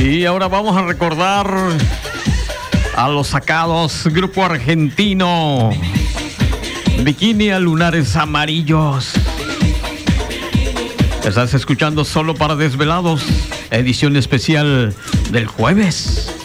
Y ahora vamos a recordar a los sacados, grupo argentino, Bikini a Lunares Amarillos. Estás escuchando Solo para Desvelados, edición especial del jueves.